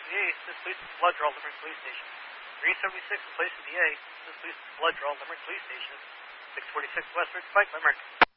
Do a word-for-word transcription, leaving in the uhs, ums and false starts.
to the A. This police is Blood Draw, Limerick Police Station. three seventy-six, replace to the A. This police is Blood Draw, Limerick Police Station. six forty-six West Ridge Pike, Limerick.